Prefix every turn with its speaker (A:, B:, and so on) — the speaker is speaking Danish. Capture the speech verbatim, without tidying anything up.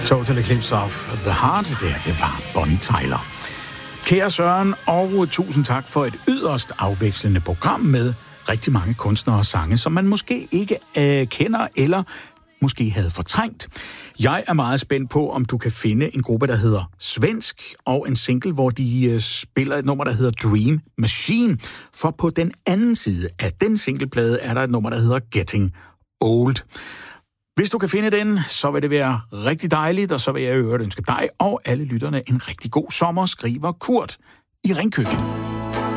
A: Total Eclipse of the Heart, det, det var Bonnie Tyler. Kære Søren, og tusind tak for et yderst afvekslende program med rigtig mange kunstnere og sange, som man måske ikke øh, kender eller måske havde fortrængt. Jeg er meget spændt på, om du kan finde en gruppe, der hedder Svensk, og en single, hvor de øh, spiller et nummer, der hedder Dream Machine. For på den anden side af den singleplade er der et nummer, der hedder Getting Old. Hvis du kan finde den, så vil det være rigtig dejligt, og så vil jeg i øvrigt ønske dig og alle lytterne en rigtig god sommer, skriver Kurt i Ringkøbing.